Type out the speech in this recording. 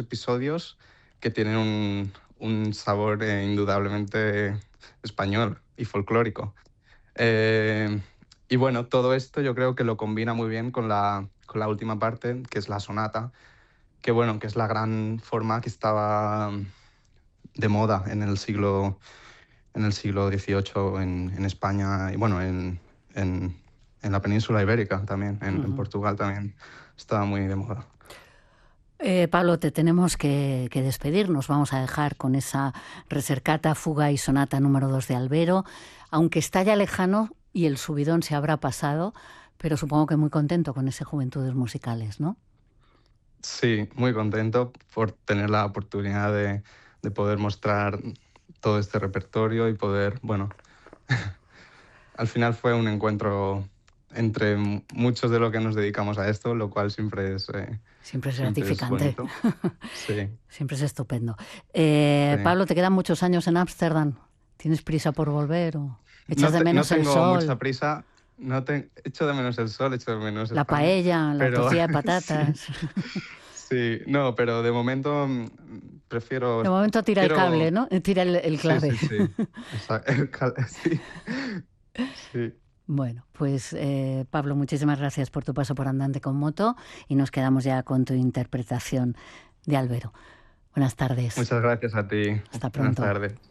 episodios que tienen un sabor indudablemente español y folclórico. Eh, y bueno, todo esto yo creo que lo combina muy bien con la última parte, que es la sonata, que bueno, que es la gran forma que estaba de moda en el siglo XVIII en España y bueno, en, en la península ibérica también, en Portugal también estaba muy de moda. Pablo, te tenemos que despedir. Nos vamos a dejar con esa Recercata, fuga y sonata número 2 de Albero, aunque está ya lejano y el subidón se habrá pasado, pero supongo que muy contento con ese Juventudes Musicales, ¿no? Sí, muy contento por tener la oportunidad de poder mostrar todo este repertorio y poder, bueno, al final fue un encuentro entre muchos de los que nos dedicamos a esto, lo cual Siempre es siempre es gratificante. bonito. Sí, Siempre es estupendo. sí. Pablo, ¿te quedan muchos años en Ámsterdam? ¿Tienes prisa por volver o echas No, de no menos el tengo mucha sol, prisa, echo de menos el sol, echo de menos la España, paella, la pero tortilla de sí, patatas? sí, no, pero de momento prefiero, De momento tira el cable, quiero, ¿no? Tira el sí, clave. sí, sí, sí, sí. Bueno, pues Pablo, muchísimas gracias por tu paso por Andante con Moto y nos quedamos ya con tu interpretación de Albero. Buenas tardes. Muchas gracias a ti. Hasta Buenas pronto. tardes.